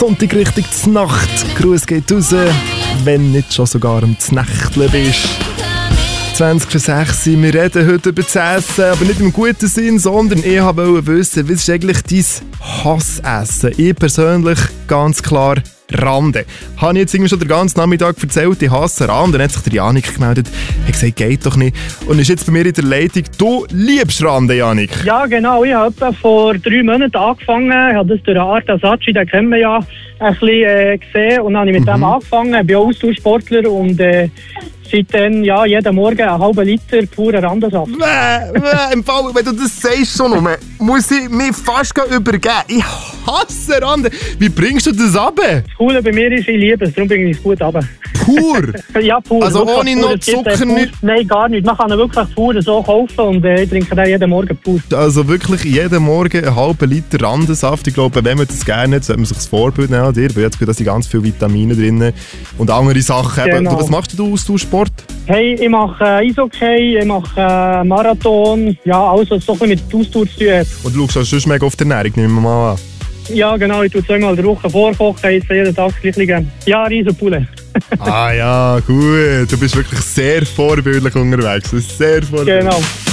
Sonntag Richtung Nacht. Gruß geht raus, wenn nicht schon sogar am Znächtle bist. 20:06 Uhr. Wir reden heute über das Essen, aber nicht im guten Sinn, sondern ich wollte wissen, was ist eigentlich dein Hassessen? Ich persönlich ganz klar Rande. Habe ich jetzt irgendwie schon den ganzen Nachmittag erzählt, ich hasse Rande. Dann hat sich der Janik gemeldet, hat gesagt, geht doch nicht. Und ist jetzt bei mir in der Leitung. Du liebst Rande, Janik? Ja, genau. Ich habe etwa vor 3 Monaten angefangen. Ich habe das durch Art Asacci, den kennen wir ja, ein bisschen gesehen. Und dann habe ich mit dem angefangen. Ich bin auch Austauschsportler und seitdem ja, jeden Morgen einen halben Liter purer Randensaft. Im Fall, wenn du das sagst schon nur, muss ich mich fast übergeben. Ich hasse Rande. Wie bringst du das runter? Das Coole bei mir ist, ich liebe es, darum bringe ich es gut runter. Pur? Ja, pur. Also ohne pur. noch Zucker nicht? Nein, gar nicht. Man kann ihn wirklich pur so kaufen und ich trinke den jeden Morgen pur. Also wirklich jeden Morgen einen halben Liter Randensaft. Ich glaube, wenn man das gerne hat, sollte man sich das Vorbild nehmen an dir, weil jetzt da sind ganz viele Vitamine drin und andere Sachen. Genau. Was machst du aus Sport? Hey, ich mache Eishockey, ich mache Marathon, ja, alles, was so ein bisschen mit Ausdauer zu tun hat. Und du schaust auch sonst mega auf die Ernährung, nehmen wir mal an. Ja, genau, ich tue 2-mal in der Woche vorkochen, esse jeden Tag das Gleiche. Ja, Riesenpulle. Ah ja, gut. Du bist wirklich sehr vorbildlich unterwegs. Sehr vorbildlich. Genau.